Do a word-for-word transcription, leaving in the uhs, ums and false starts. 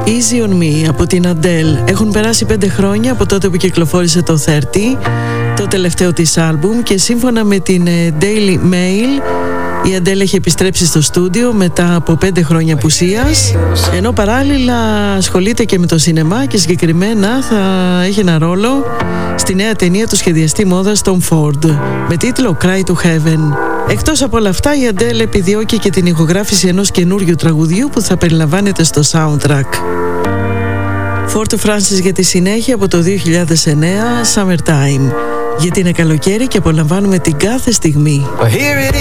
Easy on Me από την Adele. Έχουν περάσει πέντε χρόνια από τότε που κυκλοφόρησε το τριάντα, το τελευταίο της άλμπουμ, και σύμφωνα με την Daily Mail η Adele έχει επιστρέψει στο στούντιο μετά από πέντε χρόνια απουσίας, ενώ παράλληλα ασχολείται και με το σινεμά και συγκεκριμένα θα έχει ένα ρόλο στη νέα ταινία του σχεδιαστή μόδας Tom Ford με τίτλο Cry to Heaven. Εκτός από όλα αυτά, η Adele επιδιώκει και την ηχογράφηση ενός καινούριου τραγουδιού που θα περιλαμβάνεται στο soundtrack. Fort Francis για τη συνέχεια από το δύο χιλιάδες εννέα, Summertime. Γιατί είναι καλοκαίρι και απολαμβάνουμε την κάθε στιγμή.